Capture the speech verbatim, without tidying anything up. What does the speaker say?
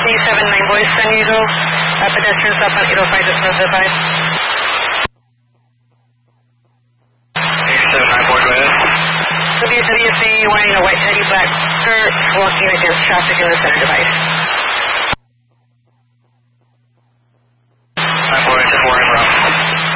seven nine Boys, San Diego. Uh, pedestrian stop on eight oh five, just north of five. eight seven nine Boys, go ahead. W W C wearing a white teddy black skirt, walking against traffic in the center device.